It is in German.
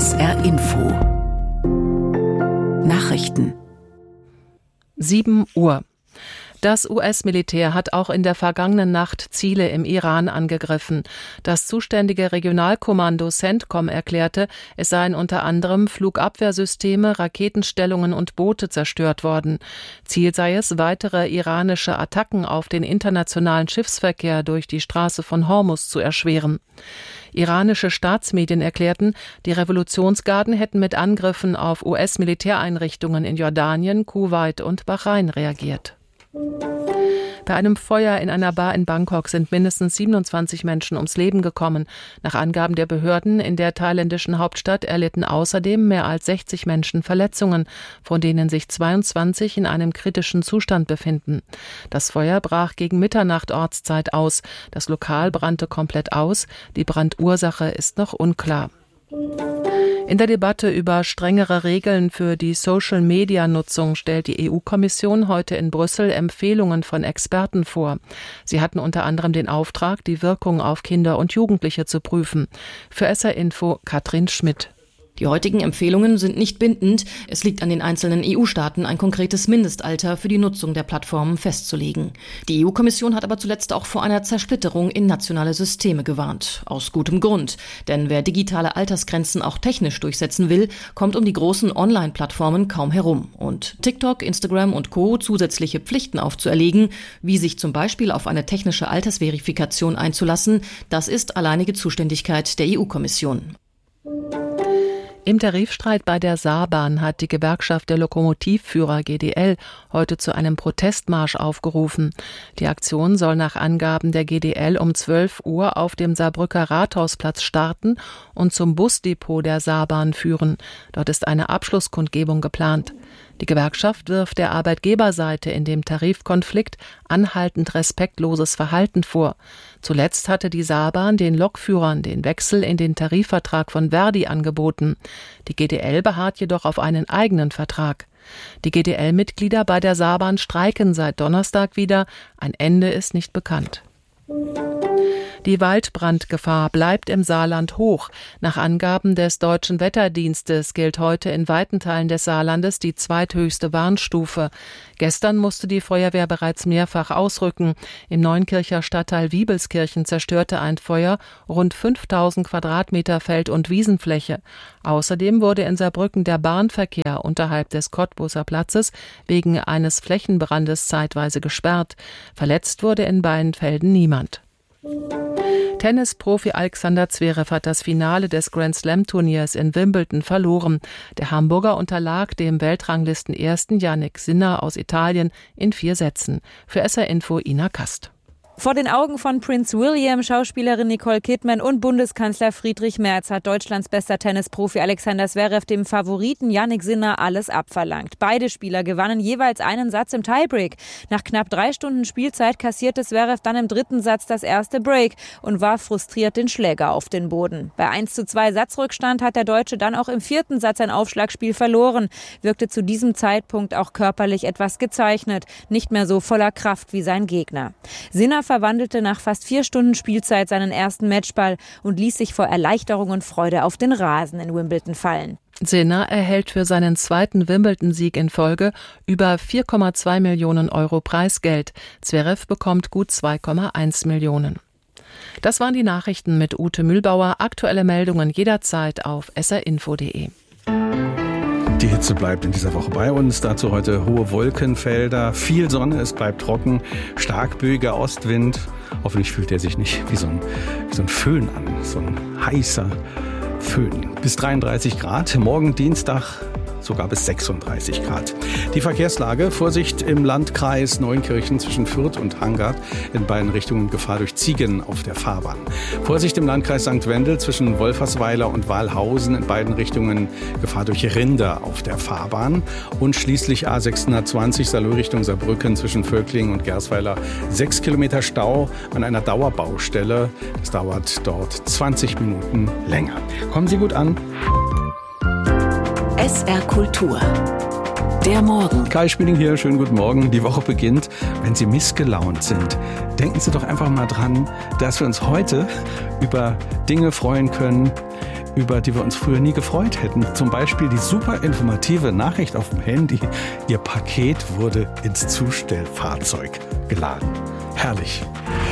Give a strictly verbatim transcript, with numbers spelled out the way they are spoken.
S R Info Nachrichten. sieben Uhr. Das U S-Militär hat auch in der vergangenen Nacht Ziele im Iran angegriffen. Das zuständige Regionalkommando CENTCOM erklärte, es seien unter anderem Flugabwehrsysteme, Raketenstellungen und Boote zerstört worden. Ziel sei es, weitere iranische Attacken auf den internationalen Schiffsverkehr durch die Straße von Hormuz zu erschweren. Iranische Staatsmedien erklärten, die Revolutionsgarden hätten mit Angriffen auf U S-Militäreinrichtungen in Jordanien, Kuwait und Bahrain reagiert. Bei einem Feuer in einer Bar in Bangkok sind mindestens siebenundzwanzig Menschen ums Leben gekommen. Nach Angaben der Behörden in der thailändischen Hauptstadt erlitten außerdem mehr als sechzig Menschen Verletzungen, von denen sich zweiundzwanzig in einem kritischen Zustand befinden. Das Feuer brach gegen Mitternacht Ortszeit aus. Das Lokal brannte komplett aus. Die Brandursache ist noch unklar. In der Debatte über strengere Regeln für die Social-Media-Nutzung stellt die E U-Kommission heute in Brüssel Empfehlungen von Experten vor. Sie hatten unter anderem den Auftrag, die Wirkung auf Kinder und Jugendliche zu prüfen. Für S R Info Katrin Schmidt. Die heutigen Empfehlungen sind nicht bindend. Es liegt an den einzelnen E U-Staaten, ein konkretes Mindestalter für die Nutzung der Plattformen festzulegen. Die E U-Kommission hat aber zuletzt auch vor einer Zersplitterung in nationale Systeme gewarnt. Aus gutem Grund. Denn wer digitale Altersgrenzen auch technisch durchsetzen will, kommt um die großen Online-Plattformen kaum herum. Und TikTok, Instagram und Co. zusätzliche Pflichten aufzuerlegen, wie sich zum Beispiel auf eine technische Altersverifikation einzulassen, das ist alleinige Zuständigkeit der E U-Kommission. Im Tarifstreit bei der Saarbahn hat die Gewerkschaft der Lokomotivführer G D L heute zu einem Protestmarsch aufgerufen. Die Aktion soll nach Angaben der G D L um zwölf Uhr auf dem Saarbrücker Rathausplatz starten und zum Busdepot der Saarbahn führen. Dort ist eine Abschlusskundgebung geplant. Die Gewerkschaft wirft der Arbeitgeberseite in dem Tarifkonflikt anhaltend respektloses Verhalten vor. Zuletzt hatte die Saarbahn den Lokführern den Wechsel in den Tarifvertrag von Verdi angeboten. Die G D L beharrt jedoch auf einen eigenen Vertrag. Die G D L-Mitglieder bei der Saarbahn streiken seit Donnerstag wieder. Ein Ende ist nicht bekannt. Die Waldbrandgefahr bleibt im Saarland hoch. Nach Angaben des Deutschen Wetterdienstes gilt heute in weiten Teilen des Saarlandes die zweithöchste Warnstufe. Gestern musste die Feuerwehr bereits mehrfach ausrücken. Im Neunkircher Stadtteil Wiebelskirchen zerstörte ein Feuer rund fünftausend Quadratmeter Feld- und Wiesenfläche. Außerdem wurde in Saarbrücken der Bahnverkehr unterhalb des Cottbuser Platzes wegen eines Flächenbrandes zeitweise gesperrt. Verletzt wurde in Beinfelden niemand. Tennisprofi Alexander Zverev hat das Finale des Grand-Slam-Turniers in Wimbledon verloren. Der Hamburger unterlag dem Weltranglisten-Ersten Jannik Sinner aus Italien in vier Sätzen. Für S R Info Ina Kast. Vor den Augen von Prince William, Schauspielerin Nicole Kidman und Bundeskanzler Friedrich Merz hat Deutschlands bester Tennisprofi Alexander Zverev dem Favoriten Jannik Sinner alles abverlangt. Beide Spieler gewannen jeweils einen Satz im Tiebreak. Nach knapp drei Stunden Spielzeit kassierte Zverev dann im dritten Satz das erste Break und warf frustriert den Schläger auf den Boden. Bei eins zu zwei Satzrückstand hat der Deutsche dann auch im vierten Satz ein Aufschlagspiel verloren, wirkte zu diesem Zeitpunkt auch körperlich etwas gezeichnet, nicht mehr so voller Kraft wie sein Gegner. Sinner verwandelte nach fast vier Stunden Spielzeit seinen ersten Matchball und ließ sich vor Erleichterung und Freude auf den Rasen in Wimbledon fallen. Sinner erhält für seinen zweiten Wimbledon-Sieg in Folge über vier Komma zwei Millionen Euro Preisgeld. Zverev bekommt gut zwei Komma eins Millionen. Das waren die Nachrichten mit Ute Mühlbauer. Aktuelle Meldungen jederzeit auf s r info punkt d e. Die Hitze bleibt in dieser Woche bei uns. Dazu heute hohe Wolkenfelder, viel Sonne, es bleibt trocken, stark böiger Ostwind. Hoffentlich fühlt er sich nicht wie so ein, wie so ein Föhn an, so ein heißer Föhn. Bis dreiunddreißig Grad, morgen Dienstag sogar bis sechsunddreißig Grad. Die Verkehrslage, Vorsicht im Landkreis Neunkirchen zwischen Fürth und Hangard, in beiden Richtungen Gefahr durch Ziegen auf der Fahrbahn. Vorsicht im Landkreis Sankt Wendel zwischen Wolfersweiler und Walhausen, in beiden Richtungen Gefahr durch Rinder auf der Fahrbahn. Und schließlich A sechshundertzwanzig Salö Richtung Saarbrücken zwischen Völklingen und Gersweiler, sechs Kilometer Stau an einer Dauerbaustelle. Das dauert dort zwanzig Minuten länger. Kommen Sie gut an. S R Kultur. Der Morgen. Kai Spieling hier, schönen guten Morgen. Die Woche beginnt. Wenn Sie missgelaunt sind, denken Sie doch einfach mal dran, dass wir uns heute über Dinge freuen können, über die wir uns früher nie gefreut hätten. Zum Beispiel die super informative Nachricht auf dem Handy. Ihr Paket wurde ins Zustellfahrzeug geladen. Herrlich.